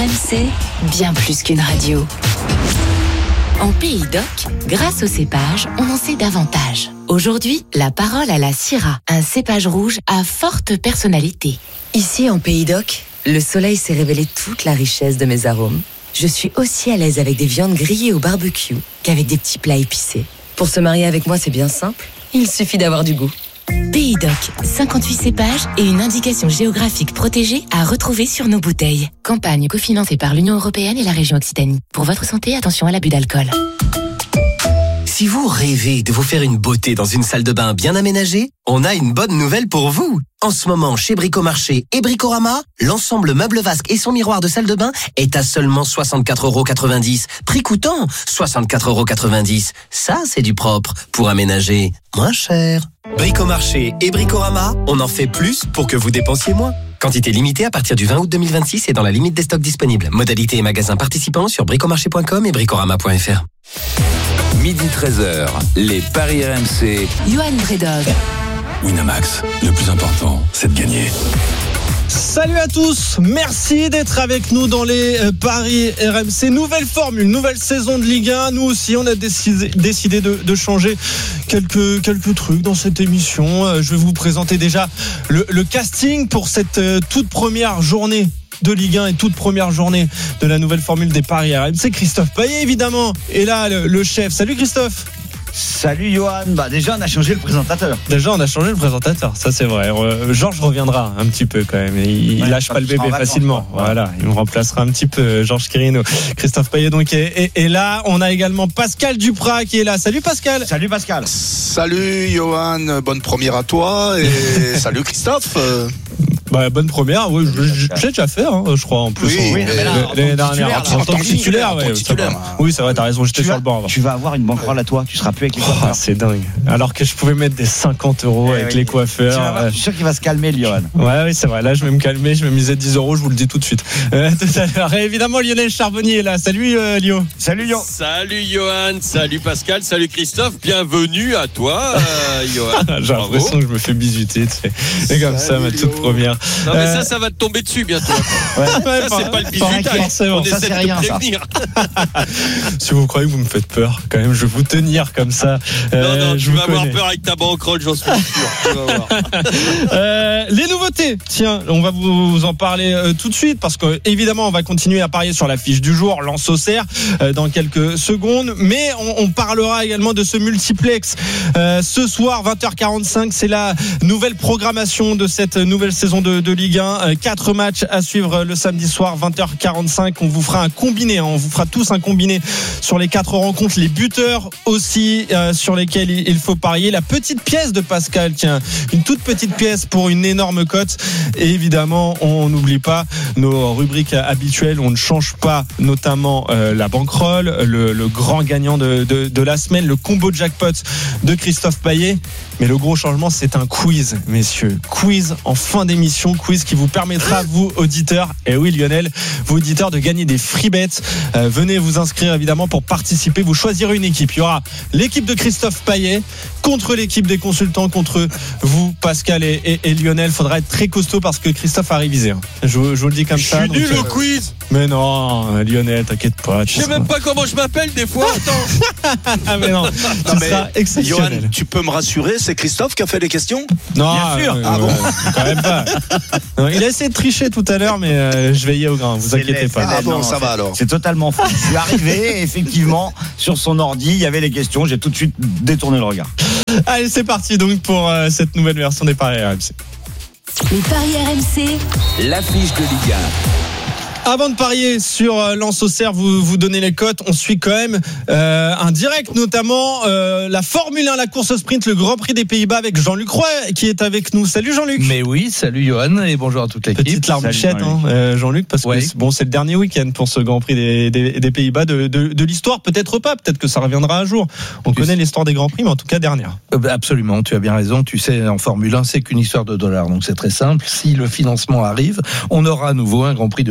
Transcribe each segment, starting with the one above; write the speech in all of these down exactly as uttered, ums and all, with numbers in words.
M C, bien plus qu'une radio. En Pays d'Oc, grâce au cépage, on en sait davantage. Aujourd'hui, la parole à la Syrah, un cépage rouge à forte personnalité. Ici, en Pays d'Oc, le soleil s'est révélé toute la richesse de mes arômes. Je suis aussi à l'aise avec des viandes grillées au barbecue qu'avec des petits plats épicés. Pour se marier avec moi, c'est bien simple. Il suffit d'avoir du goût. Pays d'Oc, cinquante-huit cépages et une indication géographique protégée à retrouver sur nos bouteilles. Campagne cofinancée par l'Union européenne et la région Occitanie. Pour votre santé, attention à l'abus d'alcool. Si vous rêvez de vous faire une beauté dans une salle de bain bien aménagée, on a une bonne nouvelle pour vous. En ce moment, chez Bricomarché et Bricorama, l'ensemble meuble vasque et son miroir de salle de bain est à seulement soixante-quatre euros quatre-vingt-dix. Prix coûtant soixante-quatre euros quatre-vingt-dix. Ça, c'est du propre pour aménager moins cher. Bricomarché et Bricorama, on en fait plus pour que vous dépensiez moins. Quantité limitée à partir du vingt août deux mille vingt-six et dans la limite des stocks disponibles. Modalités et magasins participants sur bricomarché point com et bricorama point f r. Midi treize heures, les paris R M C. Johan Bredov. Winamax, le plus important, c'est de gagner. Salut à tous, merci d'être avec nous dans les euh, paris R M C. Nouvelle formule, nouvelle saison de Ligue un. Nous aussi, on a décidé, décidé de, de changer quelques, quelques trucs dans cette émission. Euh, je vais vous présenter déjà le, le casting pour cette euh, toute première journée de Ligue un et toute première journée de la nouvelle formule des paris R M C. Christophe Payet, évidemment, est là, le, le chef. Salut Christophe. Salut Johan, bah déjà on a changé le présentateur. Déjà on a changé le présentateur, ça c'est vrai. Euh, Georges reviendra un petit peu quand même. Il, ouais, il lâche pas le bébé facilement. Vacances, voilà, il me remplacera un petit peu, Georges Quirino. Christophe Payet donc est, est, est là. On a également Pascal Duprat qui est là. Salut Pascal. Salut Pascal. Salut Johan, bonne première à toi et salut Christophe. Bah, bonne première, oui, je, je, je l'ai déjà fait, hein, je crois, en plus. Oui, oui, mais là, l'année dernière. En tant que titulaire, ouais, oui, c'est vrai, t'as raison, j'étais sur le banc avant. Tu vas avoir une banquerolle à toi, tu seras plus avec les coiffeurs. Oh, c'est dingue. Alors que je pouvais mettre des cinquante euros avec oui, les coiffeurs. Voir, je suis sûr qu'il va se calmer, Johan. Ouais, oui, c'est vrai. Là, je vais me calmer, je vais miser dix euros, je vous le dis tout de suite. Euh, tout à l'heure. Et évidemment, Lionel Charbonnier est là. Salut, euh, Lio. Salut, Lio. Salut, Johan. Salut, Pascal. Salut, Christophe. Bienvenue à toi, euh, Johan. J'ai l'impression que je me fais bisuter, tu sais. C'est comme ça, ma toute première. Non, mais ça, ça va te tomber dessus bientôt. Ouais. Ça, ouais, c'est pas le bisutage. On ça, essaie c'est de rien, te prévenir. Si vous croyez que vous me faites peur, quand même, je vais vous tenir comme ça. Non, non, euh, tu vas avoir peur avec ta banquerolle, j'en suis sûr. Tu vas voir. euh, les nouveautés, tiens, on va vous en parler euh, tout de suite parce que évidemment, on va continuer à parier sur la fiche du jour, Lens Auxerre, euh, dans quelques secondes. Mais on, on parlera également de ce multiplex. Euh, ce soir, vingt heures quarante-cinq, c'est la nouvelle programmation de cette nouvelle saison de, de Ligue un. Euh, quatre matchs à suivre le samedi soir, vingt heures quarante-cinq. On vous fera un combiné, hein, on vous fera tous un combiné sur les quatre rencontres, les buteurs aussi euh, sur lesquels il faut parier. La petite pièce de Pascal, tiens, une toute petite pièce pour une énorme cote. Et évidemment, on n'oublie pas nos rubriques habituelles. On ne change pas, notamment euh, la banquerolle, le, le grand gagnant de, de, de la semaine, le combo jackpot de Christophe Payet. Mais le gros changement, c'est un quiz, messieurs. Quiz en fin d'émission, quiz qui vous permettra, vous auditeurs, et oui Lionel, vous auditeurs, de gagner des free bets. Euh, venez vous inscrire évidemment pour participer. Vous choisirez une équipe. Il y aura l'équipe de Christophe Payet contre l'équipe des consultants, contre vous, Pascal et, et, et Lionel. Faudra être très costaud parce que Christophe a révisé. Hein. Je, je vous le dis comme je ça. Je suis nul euh, au quiz. Mais non, Lionel, t'inquiète pas. Je sais même pas comment je m'appelle des fois. Attends. Ah mais non, tu non, mais seras exceptionnel. Johan, tu peux me rassurer, c'est Christophe qui a fait les questions? Non, bien sûr. Euh, ah bon euh, quand même pas. Non, il a essayé de tricher tout à l'heure, mais euh, je veillais au grain. Vous c'est inquiétez les, pas. Ah bon, non, ça va alors. C'est totalement faux. Je suis arrivé, effectivement, sur son ordi, il y avait les questions. J'ai tout de suite détourné le regard. Allez, c'est parti donc pour euh, cette nouvelle version des paris R M C. Les paris R M C, l'affiche de Ligue un. Avant de parier sur euh, Lens Auxerre, vous vous donnez les cotes. On suit quand même euh, un direct, notamment euh, la Formule un, la course sprint, le Grand Prix des Pays-Bas avec Jean-Luc Roy qui est avec nous. Salut Jean-Luc. Mais oui, salut Johan et bonjour à toute l'équipe. Petite larmichette, Jean-Luc, hein, euh, Jean-Luc, parce ouais. que bon, c'est le dernier week-end pour ce Grand Prix des, des, des Pays-Bas de, de, de l'histoire. Peut-être pas, peut-être que ça reviendra un jour. On tu connaît sais. l'histoire des Grands Prix, mais en tout cas dernière. Absolument, tu as bien raison. Tu sais, en Formule un, c'est qu'une histoire de dollars, donc c'est très simple. Si le financement arrive, on aura à nouveau un Grand Prix de Hollande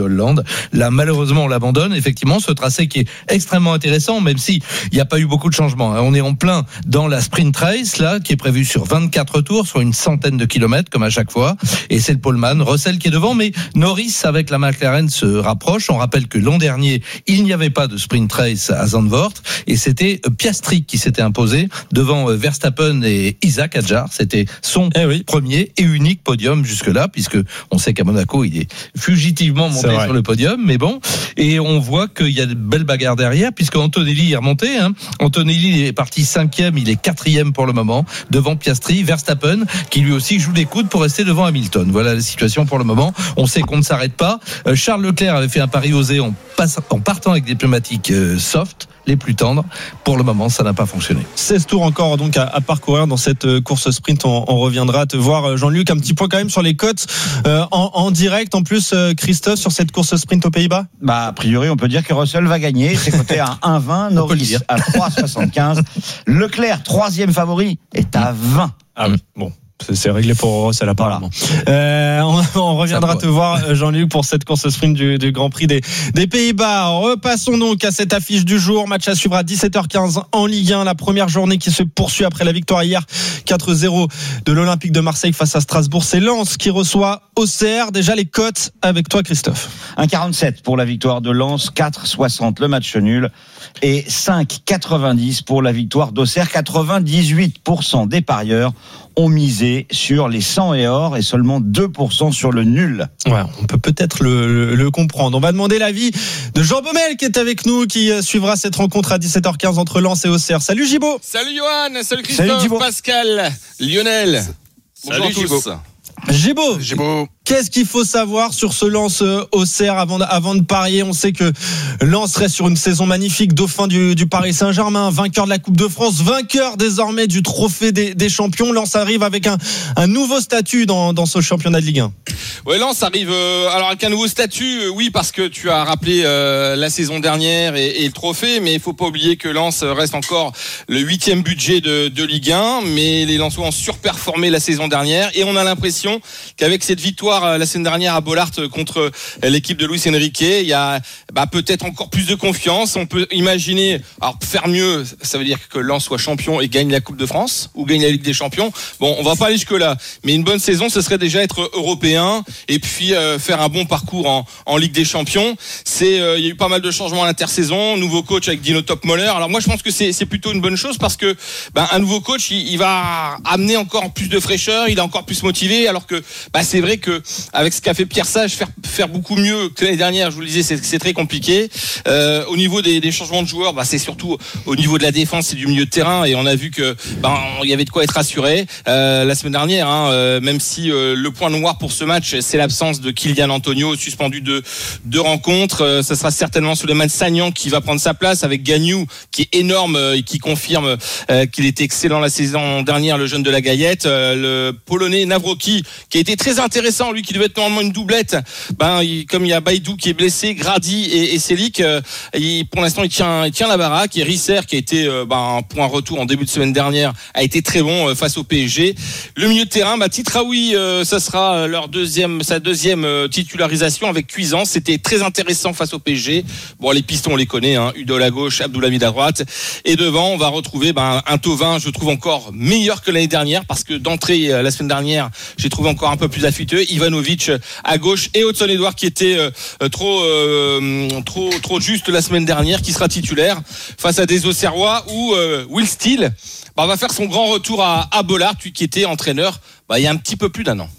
Là, malheureusement, on l'abandonne. Effectivement, ce tracé qui est extrêmement intéressant, même si il n'y a pas eu beaucoup de changements. On est en plein dans la sprint race, là, qui est prévue sur vingt-quatre tours, soit une centaine de kilomètres, comme à chaque fois. Et c'est le poleman, Russell qui est devant, mais Norris, avec la McLaren, se rapproche. On rappelle que l'an dernier, il n'y avait pas de sprint race à Zandvoort, et c'était Piastri qui s'était imposé devant Verstappen et Isaac Hadjar. C'était son eh oui. premier et unique podium jusque-là, puisque on sait qu'à Monaco, il est fugitivement monté sur le podium, mais bon. Et on voit qu'il y a de belles bagarres derrière, puisque Antonelli est remonté. Hein. Antonelli est parti cinquième, il est quatrième pour le moment, devant Piastri, Verstappen, qui lui aussi joue des coudes pour rester devant Hamilton. Voilà la situation pour le moment. On sait qu'on ne s'arrête pas. Euh, Charles Leclerc avait fait un pari osé en, passe, en partant avec des pneumatiques euh, soft, les plus tendres. Pour le moment, ça n'a pas fonctionné. seize tours encore donc à, à parcourir dans cette course sprint. On, on reviendra te voir, Jean-Luc. Un petit point quand même sur les cotes euh, en, en direct. En plus, euh, Christophe, sur cette course sprint aux Pays-Bas. Bah, a priori, on peut dire que Russell va gagner. C'est coté à un vingt, Norris à trois soixante-quinze. Leclerc, troisième favori, est à vingt. Ah oui, bon. C'est réglé pour Russell apparemment. Voilà. Euh, on, on reviendra te voir, Jean-Luc, pour cette course sprint du, du Grand Prix des, des Pays-Bas. Repassons donc à cette affiche du jour. Match à suivre à dix-sept heures quinze en Ligue un. La première journée qui se poursuit après la victoire hier quatre zéro de l'Olympique de Marseille face à Strasbourg. C'est Lens qui reçoit Auxerre. Déjà les cotes avec toi, Christophe. un virgule quarante-sept pour la victoire de Lens, quatre virgule soixante le match nul et cinq virgule quatre-vingt-dix pour la victoire d'Auxerre. quatre-vingt-dix-huit pour cent des parieurs ont misé sur les cent et or et seulement deux pour cent sur le nul. Ouais, on peut peut-être le, le, le comprendre. On va demander l'avis de Jean Baumel qui est avec nous, qui suivra cette rencontre à dix-sept heures quinze entre Lens et Auxerre. Salut Gibo. Salut Johan, salut Christophe, salut Pascal, Lionel. Bonjour salut à tous. Gibo. Gibo. Qu'est-ce qu'il faut savoir sur ce Lens Auxerre avant de, avant de parier? On sait que Lens reste sur une saison magnifique, dauphin du, du Paris Saint-Germain, vainqueur de la Coupe de France, vainqueur désormais du trophée des, des champions. Lens arrive avec un, un nouveau statut dans, dans ce championnat de Ligue un. Ouais, Lens arrive euh, alors avec un nouveau statut, euh, oui, parce que tu as rappelé euh, la saison dernière et, et le trophée, mais il faut pas oublier que Lens reste encore le huitième budget de, de Ligue un, mais les Lensois ont surperformé la saison dernière et on a l'impression qu'avec cette victoire la semaine dernière à Bollaert contre l'équipe de Luis Enrique, il y a bah, peut-être encore plus de confiance. On peut imaginer, alors faire mieux, ça veut dire que Lens soit champion et gagne la Coupe de France ou gagne la Ligue des Champions. Bon, on va pas aller jusque là, mais une bonne saison, ce serait déjà être européen et puis euh, faire un bon parcours en, en Ligue des Champions. C'est, euh, il y a eu pas mal de changements à l'intersaison, nouveau coach avec Dino Topmoller. Alors moi, je pense que c'est, c'est plutôt une bonne chose parce que bah, un nouveau coach, il, il va amener encore plus de fraîcheur, il est encore plus motivé. Alors que bah, c'est vrai que avec ce qu'a fait Pierre Sage, faire faire beaucoup mieux que l'année dernière, je vous le disais, c'est, c'est très compliqué. Euh, au niveau des, des changements de joueurs, bah, c'est surtout au niveau de la défense et du milieu de terrain, et on a vu que bah, il y avait de quoi être rassuré euh, la semaine dernière. Hein, euh, même si euh, le point noir pour ce match, c'est l'absence de Kylian Antonio, suspendu de deux rencontres. Euh, ça sera certainement Souleymane Sagnan qui va prendre sa place avec Gagnou, qui est énorme euh, et qui confirme euh, qu'il était excellent la saison dernière, le jeune de la Gaillette. Euh, le Polonais Nawrocki, qui a été très intéressant, lui qui devait être normalement une doublette. Ben, il, comme il y a Baïdou qui est blessé, Grady et, et Selic, euh, il, pour l'instant il tient, il tient la baraque. Et Risser, qui a été euh, ben, pour un retour en début de semaine dernière, a été très bon euh, face au P S G. Le milieu de terrain, bah, Titraoui, euh, ça sera leur deuxième, sa deuxième euh, titularisation avec Cuisance. C'était très intéressant face au P S G. Bon, les pistons on les connaît, hein. Udol à gauche, Abdoulhamid à droite, et devant on va retrouver ben, un Thauvin, je trouve encore meilleur que l'année dernière, parce que d'entrée euh, la semaine dernière j'ai trouvé encore un peu plus affûteux. Ivanovic à gauche et Hudson Edouard qui était euh, trop euh, trop trop juste la semaine dernière, qui sera titulaire face à des Auxerrois où euh, Will Steele bah, va faire son grand retour à, à Bollaert, lui qui était entraîneur bah, il y a un petit peu plus d'un an.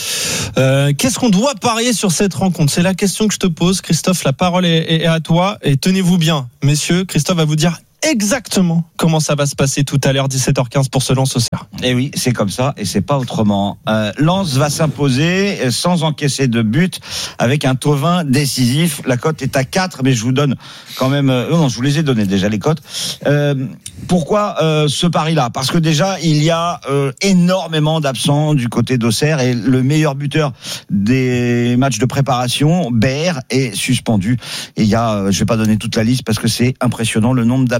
Euh, qu'est-ce qu'on doit parier sur cette rencontre? C'est la question que je te pose, Christophe. La parole est, est à toi et tenez-vous bien, messieurs. Christophe va vous dire exactement comment ça va se passer tout à l'heure, dix-sept heures quinze pour ce Lens Auxerre. Et oui, c'est comme ça et c'est pas autrement. Euh, Lens va s'imposer sans encaisser de but avec un Thauvin décisif. La cote est à quatre, mais je vous donne quand même. Euh, non, je vous les ai donné déjà les cotes. Euh, pourquoi euh, ce pari-là? Parce que déjà il y a euh, énormément d'absents du côté d'Auxerre et le meilleur buteur des matchs de préparation, Baer, est suspendu. Et il y a, euh, je vais pas donner toute la liste parce que c'est impressionnant le nombre d'absents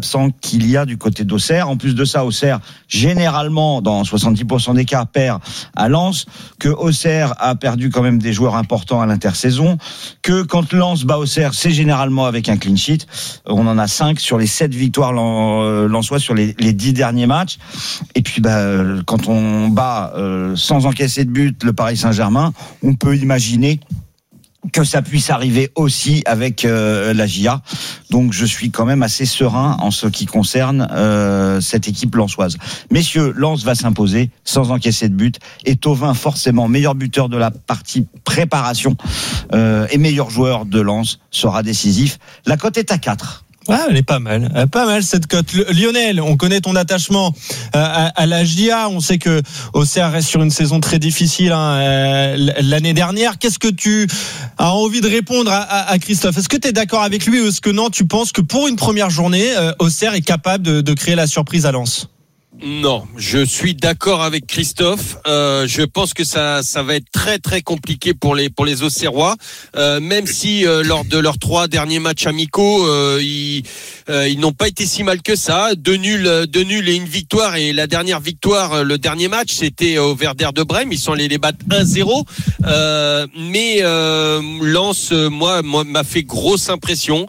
intéressant qu'il y a du côté d'Auxerre. En plus de ça, Auxerre, généralement, dans soixante-dix pour cent des cas, perd à Lens, que Auxerre a perdu quand même des joueurs importants à l'intersaison, que quand Lens bat Auxerre, c'est généralement avec un clean sheet. On en a cinq sur les sept victoires lensois sur les, les dix derniers matchs. Et puis, bah, quand on bat euh, sans encaisser de but le Paris Saint-Germain, on peut imaginer que ça puisse arriver aussi avec euh, la J A. Donc je suis quand même assez serein en ce qui concerne euh, cette équipe lensoise. Messieurs, Lens va s'imposer sans encaisser de but, et Thauvin, forcément meilleur buteur de la partie préparation euh, et meilleur joueur de Lens, sera décisif. La cote est à quatre. Ah, elle est pas mal, elle est pas mal cette cote. Lionel, on connaît ton attachement à, à la J A. On sait que Auxerre reste sur une saison très difficile hein, l'année dernière. Qu'est-ce que tu as envie de répondre à, à, à Christophe? Est-ce que tu es d'accord avec lui ou est-ce que non, tu penses que pour une première journée, Auxerre est capable de, de créer la surprise à Lens? Non, je suis d'accord avec Christophe. Euh, je pense que ça, ça va être très très compliqué pour les pour les Auxerrois. Euh, même si euh, lors de leurs trois derniers matchs amicaux, euh, ils euh, ils n'ont pas été si mal que ça. Deux nuls, deux nuls et une victoire. Et la dernière victoire, le dernier match, c'était au Werder de Brême. Ils sont allés les battre un zéro. Euh, mais euh, Lens, moi, moi, m'a fait grosse impression.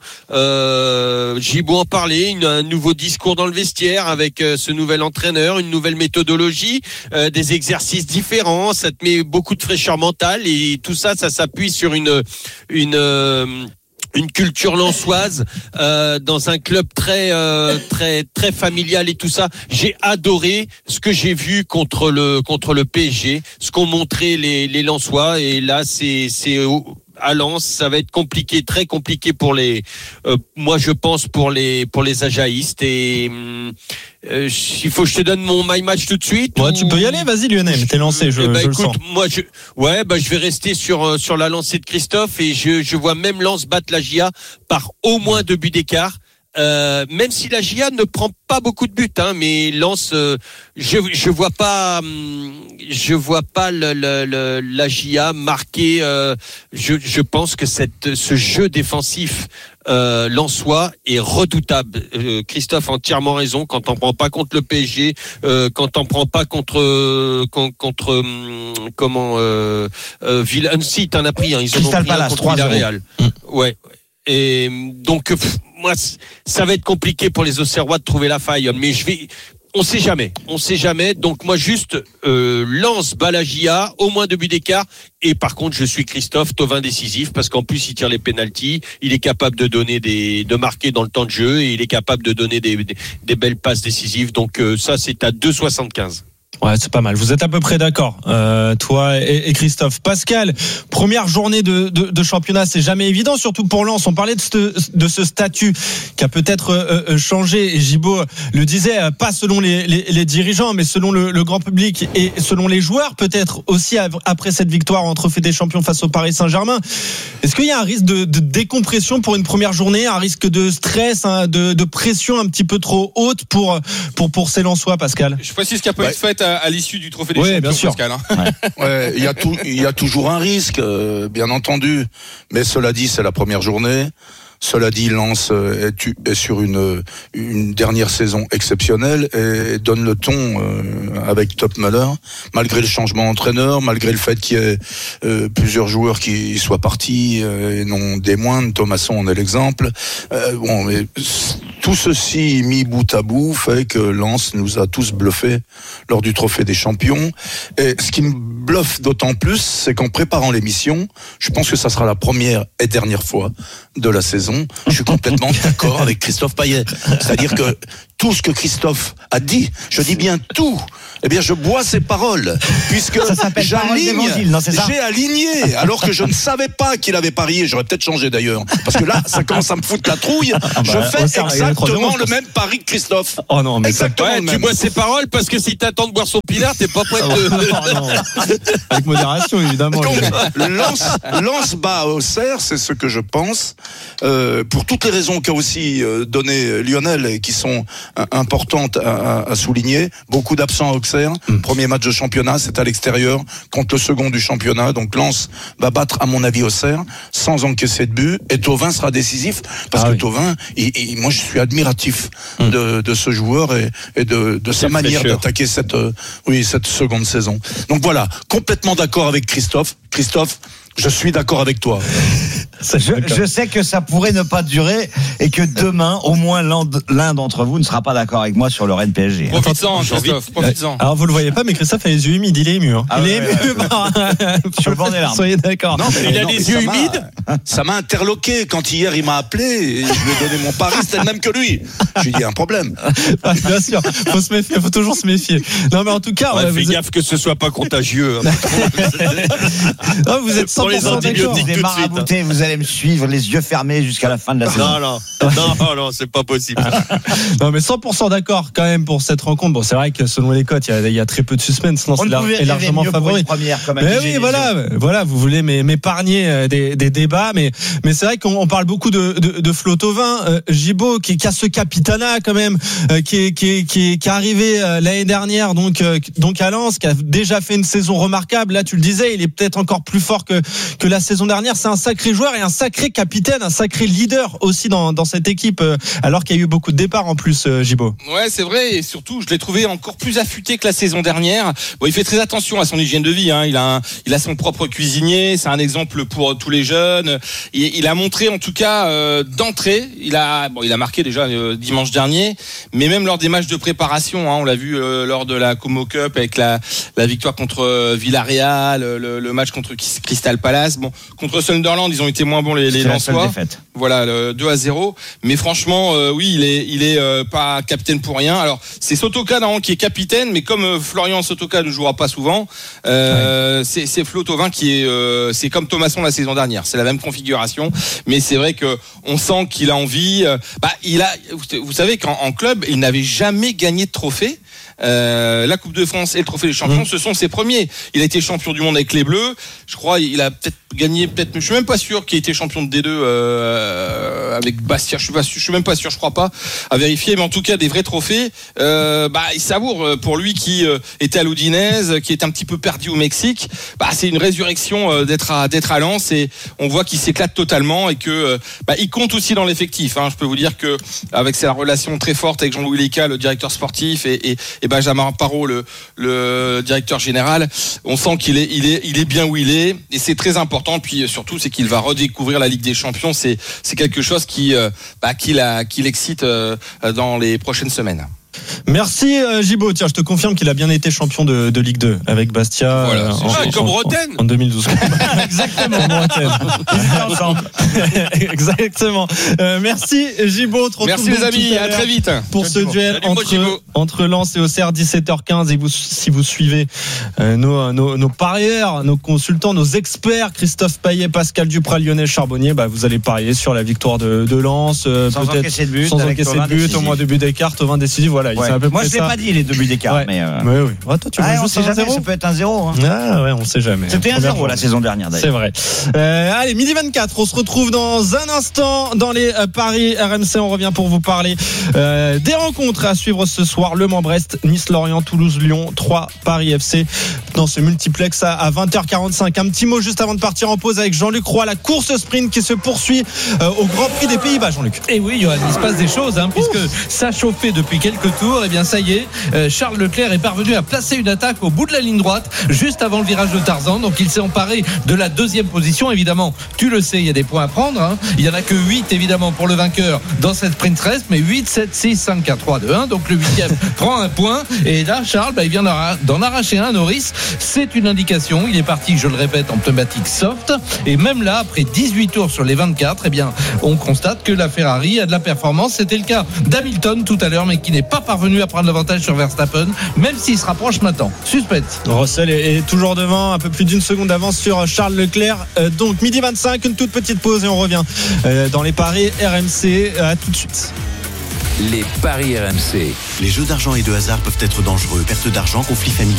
Euh, j'ai beau en parler, une, un nouveau discours dans le vestiaire avec euh, ce nouvel entraîneur, une nouvelle méthodologie, euh, des exercices différents, ça te met beaucoup de fraîcheur mentale et tout ça, ça s'appuie sur une une euh, une culture lensoise euh, dans un club très euh, très très familial et tout ça. J'ai adoré ce que j'ai vu contre le contre le P S G, ce qu'ont montré les les Lensois, et là c'est c'est à Lens, ça va être compliqué, très compliqué pour les euh, moi je pense pour les pour les ajaïstes. Et euh, il faut que je te donne mon my match tout de suite. Ouais, ou... tu peux y aller, vas-y Lionel, t'es lancé, je, eh ben, je écoute, le sens. Moi je ouais bah je vais rester sur sur la lancée de Christophe, et je je vois même Lens battre la J A par au moins deux buts d'écart. Euh, même si la J A ne prend pas beaucoup de buts, hein, mais Lens, euh, je je vois pas, je vois pas le, le, le, la J A marquer. Euh, je je pense que cette ce jeu défensif euh, lensois est redoutable. Euh, Christophe a entièrement raison. Quand on prend pas contre le P S G, euh, quand on prend pas contre euh, contre, contre euh, comment euh, euh, Villarreal, si t'en as pris, hein, ils en ont pris un contre Villarreal. Ouais. Et donc pff, moi ça va être compliqué pour les Auxerrois de trouver la faille, mais je vais on sait jamais, on sait jamais. Donc moi juste euh, Lens bat la J A, au moins deux buts d'écart. Et par contre je suis Christophe, Thauvin décisif, parce qu'en plus il tire les pénaltys, il est capable de donner des, de marquer dans le temps de jeu, et il est capable de donner des, des, des belles passes décisives. Donc euh, ça c'est à deux virgule soixante-quinze. Ouais, c'est pas mal. Vous êtes à peu près d'accord, euh, toi et, et Christophe. Pascal, première journée de, de, de championnat, c'est jamais évident, surtout pour Lens. On parlait de ce, de ce statut qui a peut-être euh, changé. Et Gibaud le disait, pas selon les, les, les dirigeants, mais selon le, le grand public et selon les joueurs, peut-être aussi après cette victoire en Trophée des Champions face au Paris Saint-Germain. Est-ce qu'il y a un risque de, de décompression pour une première journée, un risque de stress, hein, de, de pression un petit peu trop haute pour pour pour ces Lensois, Pascal? Je précise qu'il y a pas eu de fête à, à l'issue du Trophée des ouais, Champions, bien sûr. Pascal. Hein. Ouais. Ouais, il y a tout, il y a toujours un risque, euh, bien entendu. Mais cela dit, c'est la première journée. Cela dit, Lens est, est sur une, une dernière saison exceptionnelle et donne le ton euh, avec Top Muller, malgré le changement d'entraîneur, malgré le fait qu'il y ait euh, plusieurs joueurs qui soient partis euh, et non des moindres. Thomasson en est l'exemple. Euh, bon, mais tout ceci mis bout à bout fait que Lens nous a tous bluffés lors du Trophée des Champions. Et ce qui me bluffe d'autant plus, c'est qu'en préparant l'émission, je pense que ça sera la première et dernière fois de la saison. Je suis complètement d'accord avec Christophe Payet. C'est-à-dire que tout ce que Christophe a dit, je dis bien tout, eh bien je bois ses paroles, puisque j'aligne, j'ai aligné, alors que je ne savais pas qu'il avait parié. J'aurais peut-être changé d'ailleurs, parce que là, ça commence à me foutre la trouille. Ah bah, je fais exactement le même pari que Christophe. Oh non, mais exactement ouais, le même. Tu bois ses paroles, parce que si t'attends de boire son pilar, t'es pas prêt de... non, non. Avec modération, évidemment. Donc, lance, lance bas au cerf, c'est ce que je pense, euh, pour toutes les raisons qu'a aussi euh, donné Lionel, et qui sont importante à, à souligner. Beaucoup d'absents à Auxerre. Mmh. Premier match de championnat, c'est à l'extérieur contre le second du championnat. Donc Lens va battre, à mon avis, Auxerre sans encaisser de but. Et Thauvin sera décisif parce ah que oui. Thauvin, il, il, moi je suis admiratif mmh. de, de ce joueur et, et de, de sa manière d'attaquer cette, euh, oui, cette seconde saison. Donc voilà, complètement d'accord avec Christophe. Christophe, je suis d'accord avec toi. Je, je sais que ça pourrait ne pas durer et que demain, au moins l'un, l'un d'entre vous ne sera pas d'accord avec moi sur le Rennes P S G. Profites-en, Christophe, profites-en. Alors vous le voyez pas, mais Christophe a les yeux humides, il est ému. Hein. Ah il ouais, est ému ouais, par, je suis au bord des larmes. Soyez d'accord. Non, mais il a non, des yeux humides. Ça m'a interloqué quand hier il m'a appelé et je lui ai donné mon pari, c'était le même que lui. Je lui ai dit un problème. Ah, bien sûr, faut se méfier, faut toujours se méfier. Non mais en tout cas, ouais, ouais, fais vous gaffe êtes... que ce soit pas contagieux. Hein. Non, vous êtes cent pour cent d'accord. Vous êtes maraboutés, vous allez me suivre les yeux fermés jusqu'à la fin de la saison. Non, non, non, non, non, c'est pas possible. Non, mais cent pour cent d'accord quand même pour cette rencontre. Bon, c'est vrai que selon les cotes, il y a, il y a très peu de suspense. Non, c'est largement favori. Mais oui, voilà, voilà, vous voulez m'épargner des, des débats, mais mais c'est vrai qu'on on parle beaucoup de de, de Flo Thauvin, euh, Gibaud, qui, qui a ce capitanat quand même, euh, qui est qui est qui est, qui est arrivé euh, l'année dernière, donc euh, donc à Lens, qui a déjà fait une saison remarquable. Là, tu le disais, il est peut-être encore plus fort que que la saison dernière. C'est un sacré joueur et un sacré capitaine, un sacré leader aussi dans, dans cette équipe, euh, alors qu'il y a eu beaucoup de départs en plus, euh, Gibaud. Ouais, c'est vrai, et surtout, je l'ai trouvé encore plus affûté que la saison dernière. Bon, il fait très attention à son hygiène de vie, hein. Il a un, il a son propre cuisinier, c'est un exemple pour tous les jeunes. Il, il a montré, en tout cas, euh, d'entrée, il a, bon, il a marqué déjà euh, dimanche dernier, mais même lors des matchs de préparation, hein, on l'a vu euh, lors de la Como Cup avec la, la victoire contre euh, Villarreal, le, le match contre Crystal Palace. Bon, contre Sunderland, ils ont été moins bons les, les Lensois. Voilà, le deux à zéro. Mais franchement, euh, oui, il est, il est euh, pas capitaine pour rien. Alors, c'est Sotoka normalement qui est capitaine, mais comme euh, Florian Sotoka ne jouera pas souvent, euh, ouais. c'est, c'est Flo Thauvin qui est, euh, c'est comme Thomasson la saison dernière. C'est la même configuration, mais c'est vrai que on sent qu'il a envie. Euh, bah, il a, vous savez qu'en en club, il n'avait jamais gagné de trophée. Euh, la Coupe de France et le Trophée des Champions, mmh. ce sont ses premiers. Il a été champion du monde avec les Bleus. Je crois, il a peut-être gagné, peut-être, je suis même pas sûr qu'il ait été champion de D deux euh, avec Bastia. Je suis pas, je suis même pas sûr, je crois pas, à vérifier. Mais en tout cas, des vrais trophées. Euh, bah, il savoure pour lui qui euh, était à l'Udinese, qui est un petit peu perdu au Mexique. Bah, c'est une résurrection euh, d'être à d'être à Lens et on voit qu'il s'éclate totalement et que euh, bah, il compte aussi dans l'effectif. Hein. Je peux vous dire que avec sa relation très forte avec Jean-Louis Léca, le directeur sportif, et, et, et Benjamin Parot, le, le directeur général, on sent qu'il est, il est, il est bien où il est, et c'est très important. Puis surtout, c'est qu'il va redécouvrir la Ligue des Champions. C'est, c'est quelque chose qui, euh, bah, qui, la, qui l'excite euh, dans les prochaines semaines. Merci euh, Gibaud. Tiens, je te confirme qu'il a bien été champion de, de Ligue deux avec Bastia. Voilà, euh, en, ah, en, comme en, Roten en, en deux mille douze. Exactement. Exactement. Euh, merci Gibaud. Merci les amis. À très vite pour ce duel entre entre Lens et Auxerre, dix-sept heures quinze. Et vous, si vous suivez euh, nos, nos nos parieurs, nos consultants, nos experts, Christophe Payet, Pascal Duprat, Lionel Charbonnier, bah vous allez parier sur la victoire de, de Lens, euh, sans peut-être encaisser de but, sans encaisser de but, au moins deux buts d'écart, Thauvin décisif. Voilà, ouais. c'est à peu Moi, près je l'ai ça. pas dit les deux buts d'écart, ouais. mais. Euh... mais oui. Ouais, toi, tu ah, veux on sait jamais, ça peut être un zéro. Hein. Ah ouais, on sait jamais. C'était un zéro la saison dernière d'ailleurs. C'est vrai. Euh, allez, midi vingt-quatre, on se retrouve dans un instant dans les euh, paris R M C. On revient pour vous parler euh, des rencontres à suivre ce soir. Le Mans-Brest, Nice-Lorient, Toulouse-Lyon, trois Paris F C dans ce multiplex à, à vingt heures quarante-cinq. Un petit mot juste avant de partir en pause avec Jean-Luc Roy, la course sprint qui se poursuit euh, au Grand Prix des Pays-Bas, Jean-Luc. Et oui, Johan, il se passe des choses, hein, puisque ça chauffait depuis quelques tours. Et bien, ça y est, euh, Charles Leclerc est parvenu à placer une attaque au bout de la ligne droite, juste avant le virage de Tarzan. Donc, il s'est emparé de la deuxième position. Évidemment, tu le sais, il y a des points à prendre. Hein. Il n'y en a que huit, évidemment, pour le vainqueur dans cette sprint race, mais huit, sept, six, cinq, quatre, trois, deux, un. Donc, le huitième prend un point. Et là, Charles, bah, il vient d'en arracher un, Norris. C'est une indication. Il est parti, je le répète, en pneumatique soft. Et même là, après dix-huit tours sur les vingt-quatre, eh bien, on constate que la Ferrari a de la performance. C'était le cas d'Hamilton tout à l'heure, mais qui n'est pas parvenu à prendre l'avantage sur Verstappen, même s'il se rapproche maintenant. Suspense. Russell est, est toujours devant, un peu plus d'une seconde d'avance sur Charles Leclerc. Euh, donc, midi vingt-cinq, une toute petite pause et on revient euh, dans les paris R M C. Euh, à tout de suite. Les paris R M C. Les jeux d'argent et de hasard peuvent être dangereux. Perte d'argent, conflits familiaux.